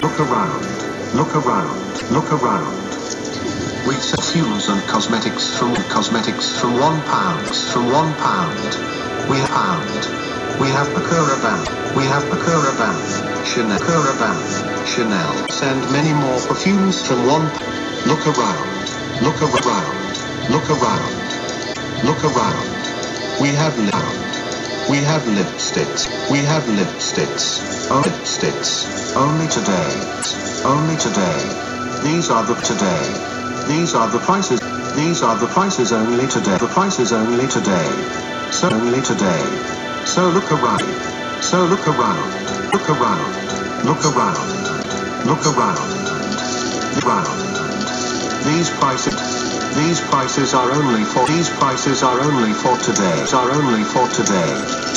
Look around. Look around. Look around. We sell perfumes and cosmetics from £1. From £1. We have pound. We have Bakura Band. We have Bakura Band. Chanel. Bakura Band. Chanel. And many more perfumes from £1. Look around. Look around. Look around. Look around. We have We have lipsticks. We have lipsticks. Oh, lipsticks. Only today. Only today. These are the today. These are the prices. These are the prices only today. The prices only today. So only today. So look around. So look around. Look around. Look around. Look around. Around. These prices are only for today. Are only for today.